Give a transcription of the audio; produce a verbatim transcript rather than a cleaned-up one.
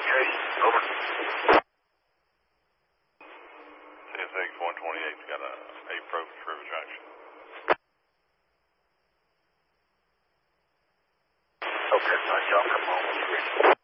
Chase, over. C S X one twenty-eight's got a approach River Junction. Okay, nice job. Come on, let's ready.